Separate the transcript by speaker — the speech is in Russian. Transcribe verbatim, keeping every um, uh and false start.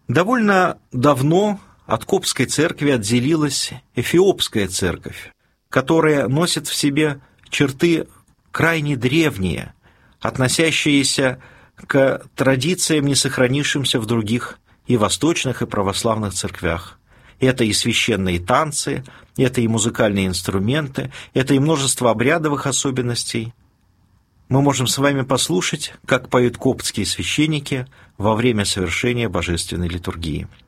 Speaker 1: Довольно давно от коптской церкви отделилась эфиопская церковь, которая носит в себе черты крайне древние, относящиеся к традициям, не сохранившимся в других и восточных, и православных церквях. Это и священные танцы, это и музыкальные инструменты, это и множество обрядовых особенностей. Мы можем с вами послушать, как поют коптские священники во время совершения божественной литургии.